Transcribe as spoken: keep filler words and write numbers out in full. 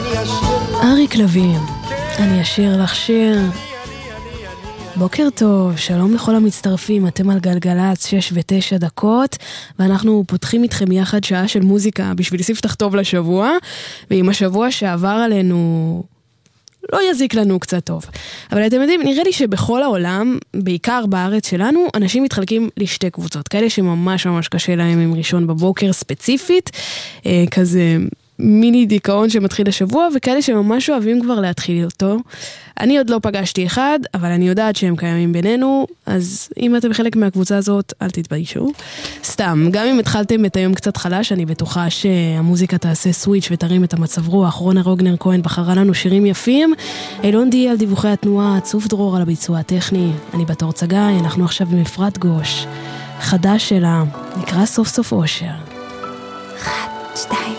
אריק לוין, אני אשיר לך שיר. בוקר טוב, שלום לכל המצטרפים, אתם על גלגלץ שש ותשע דקות, ואנחנו פותחים איתכם יחד שעה של מוזיקה בשביל ספתח טוב לשבוע, ועם השבוע שעבר עלינו לא יזיק לנו קצת טוב. אבל אתם יודעים, נראה לי שבכל העולם, בעיקר בארץ שלנו, אנשים מתחלקים לשתי קבוצות, כאלה שממש ממש קשה להם עם ראשון בבוקר ספציפית, כזה מיני דיכאון שמתחיל השבוע, וכאלה שממש אוהבים כבר להתחיל אותו. אני עוד לא פגשתי אחד, אבל אני יודעת שהם קיימים בינינו, אז אם אתם חלק מהקבוצה הזאת, אל תתביישו. סתם, גם אם התחלתם את היום קצת חלש, אני בטוחה שהמוזיקה תעשה סוויץ' ותרים את המצב רוח. רונה רוגנר כהן בחרה לנו שירים יפים, אילון די על דיווחי התנועה, צוף דרור על הביצוע הטכני, אני בתור צגי, אנחנו עכשיו עם אפרת גוש, חדש שלה, נקרא סוף סוף אושר. אחת, שתיים.